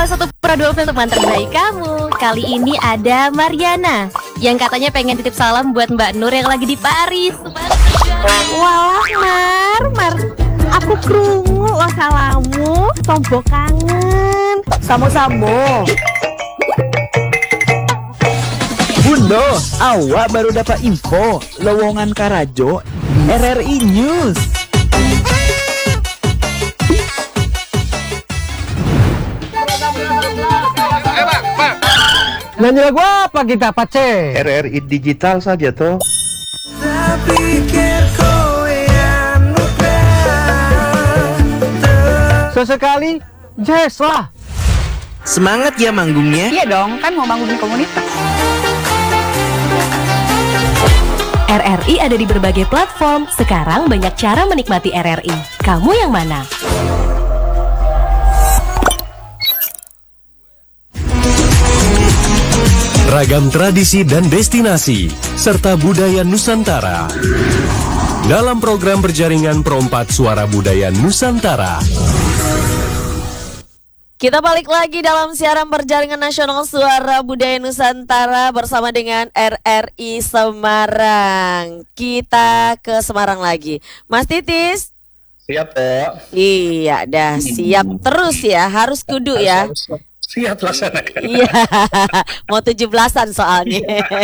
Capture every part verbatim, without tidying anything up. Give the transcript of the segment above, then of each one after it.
salah satu peraduan film teman terbaik kamu. Kali ini ada Mariana yang katanya pengen titip salam buat Mbak Nur yang lagi di Paris. Walah Mar, Mar, aku krungu lo salamu, tombo kangen. Samo-samo. Bundo, awak baru dapat info lowongan Karajo R R I News. Nyanyi lagu apa kita, Pace? R R I digital saja toh. Sesekali jazz lah. Semangat ya manggungnya. Iya dong, kan mau bangunin komunitas. R R I ada di berbagai platform. Sekarang banyak cara menikmati R R I. Kamu yang mana? Ragam tradisi dan destinasi, serta budaya Nusantara. Dalam program berjaringan Perompat Suara Budaya Nusantara. Kita balik lagi dalam siaran berjaringan nasional Suara Budaya Nusantara bersama dengan R R I Semarang. Kita ke Semarang lagi. Mas Titis. Siap, Pak. Iya, dah siap terus ya, harus kudu ya. Siap laksanakan. Iya, mau tujuh belasan soalnya.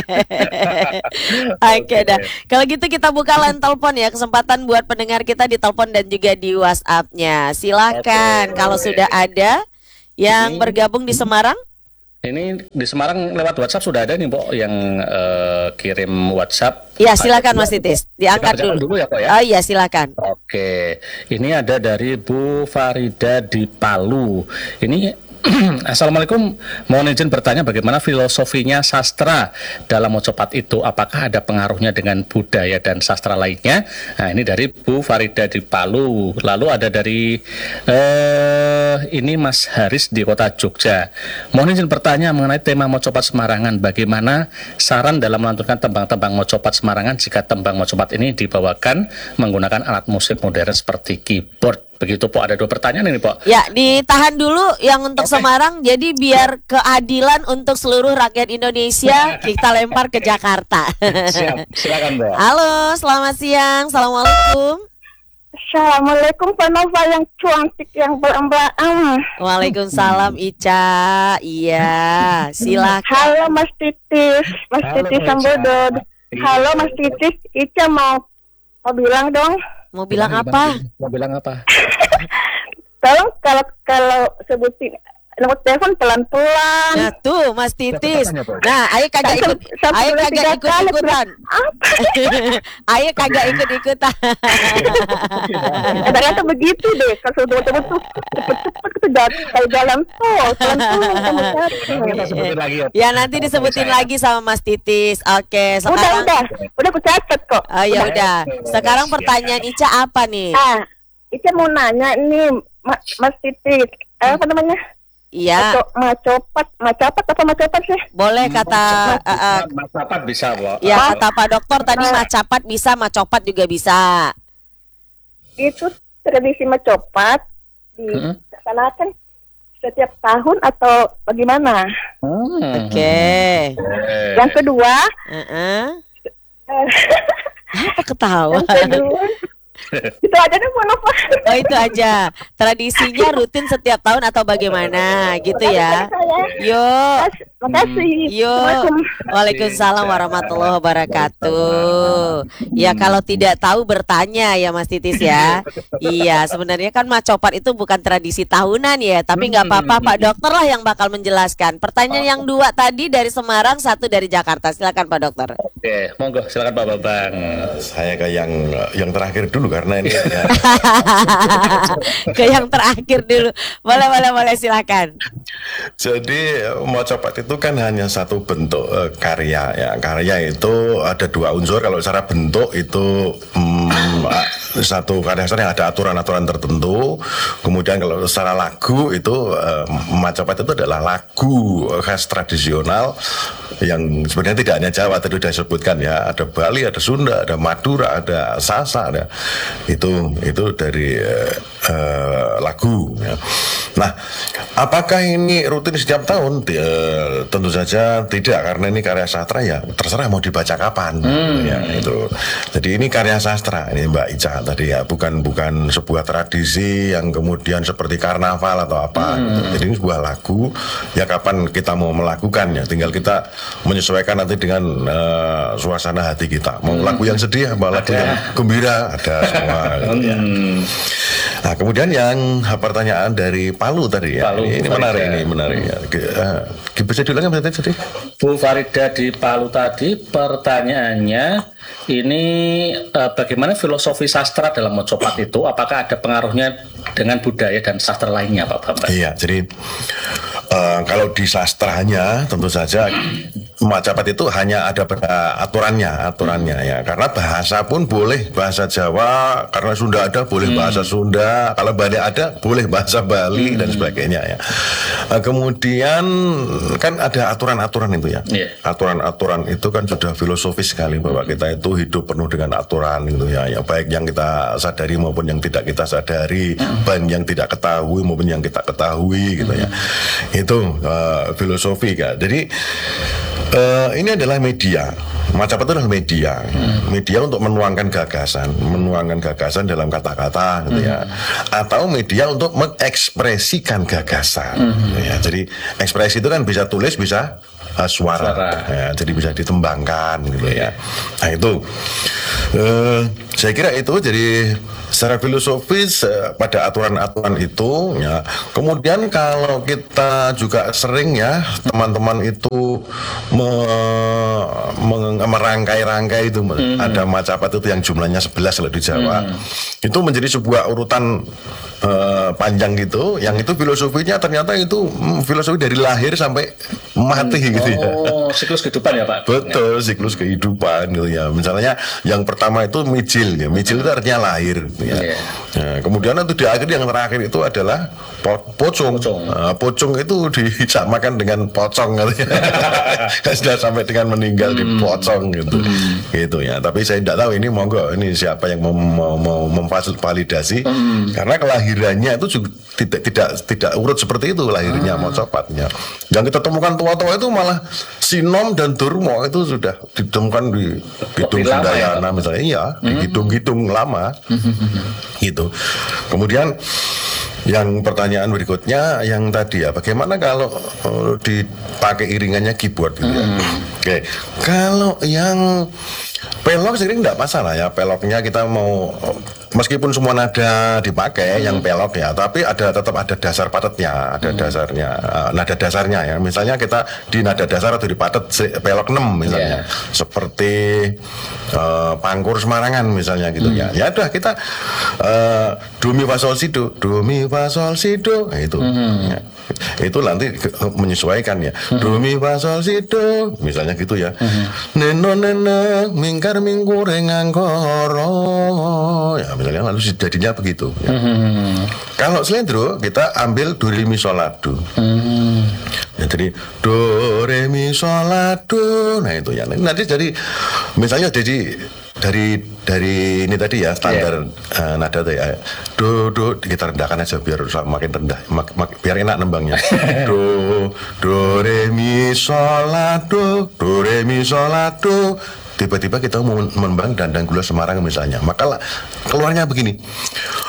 Oke dah. Kalau gitu kita buka line telepon ya, kesempatan buat pendengar kita di telepon dan juga di WhatsApp-nya. Silakan kalau sudah ada yang bergabung di Semarang. Ini di Semarang lewat WhatsApp sudah ada nih, Pok, yang uh, kirim WhatsApp. Iya, silakan Mas Titis, diangkat dulu. dulu ya, Pok ya. Oh iya, silakan. Oke. Ini ada dari Bu Farida di Palu. Ini Assalamualaikum, mohon izin bertanya bagaimana filosofinya sastra dalam Mocopat itu, apakah ada pengaruhnya dengan budaya dan sastra lainnya? Nah, ini dari Bu Farida di Palu. Lalu ada dari eh, ini Mas Haris di Kota Jogja. Mohon izin bertanya mengenai tema Mocopat Semarangan, bagaimana saran dalam melantunkan tembang-tembang Mocopat Semarangan jika tembang Mocopat ini dibawakan menggunakan alat musik modern seperti keyboard? Begitu, Pok. Ada dua pertanyaan ini, Pok. Ya, ditahan dulu yang untuk okay. Semarang. Jadi biar keadilan untuk seluruh rakyat Indonesia kita lempar ke Jakarta. Siap, silakan, Mbak. Halo, selamat siang. Assalamualaikum. Assalamualaikum Pak Nova yang cantik yang berambaan. Waalaikumsalam Ica. Iya, silakan. Halo Mas Titis, Mas Halo, Titis Ica. Sambodod. Halo Mas Titis, Ica mau mau bilang dong. Mau bilang Gimana, apa? Mau bilang apa? Tolong kalau kalau sebutin nomor telepon pelan-pelan. Nah tuh Mas Titis. Siapa tanya, Pak? Nah, ayo kagak ikut, Sampai ayo tiga kagak ikut kali ikutan. Apa? Ayo kagak ikut ikutan. Kadang-kadang begitu deh. Kalau sebut-sebut tuh cepet-cepet kita kayak jalan tol, pelan-pelan kamu cari. Kita sebutin lagi ya. Ya nanti disebutin lagi sama Mas Titis. Oke, Udah, sekarang. udah, udah aku catat kok. Oh ya udah. Sekarang pertanyaan Ica apa nih? Ah, Ica mau nanya ini Ma- Mas Titis, eh, apa namanya? Iya, Maco- Macopat, macapat apa macopat sih? boleh kata uh, uh, Mas Rapat bisa, Pok. ya kata Pak Dokter tadi macapat bisa, macopat juga bisa. Itu tradisi macopat dilaksanakan setiap tahun atau bagaimana? Hmm. Oke. Eh, Yang kedua, Uh-uh. eh, Apa ketawa? yang kedua, itu aja deh Bu Nova. Oh itu aja. Tradisinya rutin setiap tahun atau bagaimana gitu ya? Yuk. Makasih. Yuk. Assalamualaikum. Waalaikumsalam warahmatullahi wabarakatuh. Ya kalau tidak tahu bertanya ya Mas Titis ya. Iya sebenarnya kan macopat itu bukan tradisi tahunan ya. Tapi nggak apa-apa Pak Dokter lah yang bakal menjelaskan. Pertanyaan yang dua tadi dari Semarang, satu dari Jakarta. Silakan Pak Dokter. Oke, monggo silakan Pak Babang. Saya ke yang yang terakhir dulu karena ini ya. Ke yang terakhir dulu. Boleh boleh boleh silakan. Jadi Mocopat itu kan hanya satu bentuk uh, karya ya. Karya itu ada dua unsur. Kalau secara bentuk itu hmm, satu karya yang ada aturan-aturan tertentu. Kemudian kalau secara lagu itu uh, Mocopat itu adalah lagu khas tradisional yang sebenarnya tidak hanya Jawa tadi sudah disebutkan ya. Ada Bali, ada Sunda, ada Madura, ada Sasa, ada itu itu dari uh, uh, lagu ya. Nah, apakah ini rutin setiap tahun? Eh, tentu saja tidak, karena ini karya sastra ya terserah mau dibaca kapan. Hmm. Ya, itu. Jadi ini karya sastra ini Mbak Ica tadi ya, bukan bukan sebuah tradisi yang kemudian seperti karnaval atau apa. Hmm. Gitu. Jadi ini sebuah lagu ya, kapan kita mau melakukannya, tinggal kita menyesuaikan nanti dengan uh, suasana hati kita. Mau hmm. lagu yang sedih, mau lagu yang gembira, ada semua. Gitu, ya. Nah, kemudian yang pertanyaan dari Palu tadi ya, Palu, ini, ini menarik, ini menarik ya. Uh, bisa diulangi Mbak tadi? Bu Farida di Palu tadi pertanyaannya ini uh, bagaimana filosofi sastra dalam mocopat itu, apakah ada pengaruhnya dengan budaya dan sastra lainnya Pak Bambang? Iya, jadi uh, kalau di sastranya tentu saja mocopat itu hanya ada pada aturannya, aturannya ya. Karena bahasa pun boleh bahasa Jawa, karena Sunda ada boleh hmm. bahasa Sunda, kalau Bali ada boleh bahasa Bali hmm. dan sebagainya ya. Uh, kemudian kan ada aturan-aturan itu ya. Yeah. Aturan-aturan itu kan sudah filosofis sekali bahwa kita itu hidup penuh dengan aturan gitu ya. Ya baik yang kita sadari maupun yang tidak kita sadari, baik yang tidak ketahui maupun yang kita ketahui gitu ya. Itu uh, filosofi kan. Jadi uh, ini adalah media. Mocopat itu adalah media, hmm. media untuk menuangkan gagasan, menuangkan gagasan dalam kata-kata, gitu ya, hmm. atau media untuk mengekspresikan gagasan. Hmm. Gitu ya. Jadi ekspresi itu kan bisa tulis, bisa uh, suara, suara. Ya, jadi bisa ditembangkan, gitu ya. Nah itu, uh, saya kira itu jadi secara filosofis uh, pada aturan-aturan itu. Ya. Kemudian kalau kita juga sering ya teman-teman itu me, me, merangkai-rangkai itu mm-hmm. ada mocopat itu yang jumlahnya sebelas kalau di Jawa mm-hmm. itu menjadi sebuah urutan uh, panjang gitu, yang itu filosofinya ternyata itu mm, filosofi dari lahir sampai mati mm. gitu ya. Oh, siklus kehidupan ya Pak? Betul, siklus kehidupan gitu ya. Misalnya yang pertama itu mijil ya, mijil itu artinya lahir gitu ya. Yeah. Nah, kemudian itu di akhir yang terakhir itu adalah po- pocong. Pocong. Nah, pocong itu disamakan dengan pocong gitu ya. Sudah sampai dengan meninggal mm. di pocong gitu. Hmm. Gitu ya. Tapi saya tidak tahu ini monggo ini siapa yang mau mau, mau memvalidasi hmm. karena kelahirannya itu juga tidak tidak tidak urut seperti itu lahirnya hmm. mocopatnya. Yang kita temukan tua-tua itu malah Sinom dan Durmo itu sudah ditemukan di Kidung Sundayana ya, misalnya. Iya, hmm. di Kidung-kidung lama. Hmm. Gitu. Kemudian yang pertanyaan berikutnya yang tadi ya, bagaimana kalau uh, dipakai iringannya keyboard gitu ya. Hmm. Oke, okay. Kalau yang pelok sering tidak masalah ya, peloknya kita mau meskipun semua nada dipakai hmm. yang pelok ya, tapi ada tetap ada dasar patetnya, ada hmm. dasarnya, uh, nada dasarnya ya. Misalnya kita di nada dasar atau di patet pelok enam misalnya, yeah. seperti uh, Pangkur Semarangan misalnya gitu hmm. ya. Ya udah kita uh, do mi fa sol si do, do mi fa sol si do, nah, itu. Hmm. Ya. Itu nanti menyesuaikan ya. Hmm. Do mi fa sol si do misalnya gitu ya. Hmm. Neno neno mingkar mingkure ngangkoro. Ya misalnya lalu jadinya begitu ya. Hmm. Kalau slendro kita ambil do re mi sol la do. Hmm. Ya, jadi do re mi sol la do. Nah itu ya. Nanti jadi misalnya jadi dari dari ini tadi ya standar yeah. uh, nada tadi ya. Do do kita rendahkan aja biar makin rendah, mak, mak, biar enak nembangnya. Do do re mi sol la do, do re mi sol la do. Tiba-tiba kita mau menembang Dandang Gula Semarang misalnya, maka keluarnya begini.